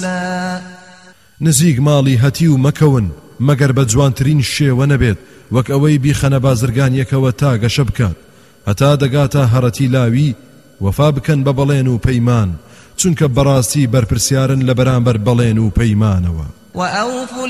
نزیک ماڵی هەتی و مەکەون مەگەر بە جوانترین شێوە نەبێت وەک ئەوەی بیخەنە بازرگانیەکەوە تا گەشە بکات هەتا دەگاتە هەڕەتی لاوی وەفا بکەن بە بەڵێن و پەیمان چونکە بەڕاستی بەرپرسیارن لە بەرامبەر بەڵێن و پەیمانەوە.